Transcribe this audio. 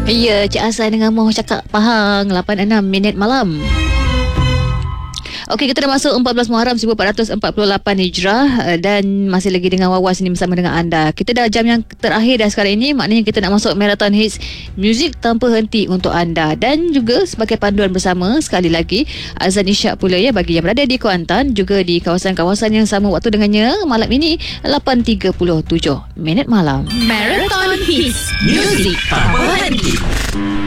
Ya, Cik Hasan dengan Moh cakap Pahang 8.6 minit malam. Okey, kita dah masuk 14 Muharram 1448 Hijrah dan masih lagi dengan Wawas ni bersama dengan anda. Kita dah jam yang terakhir dah sekarang ini, maknanya kita nak masuk marathon hits muzik tanpa henti untuk anda. Dan juga sebagai panduan bersama, sekali lagi azan isyak pula ya bagi yang berada di Kuantan, juga di kawasan-kawasan yang sama waktu dengannya malam ini 8.37 minit malam. Marathon hits muzik tanpa henti.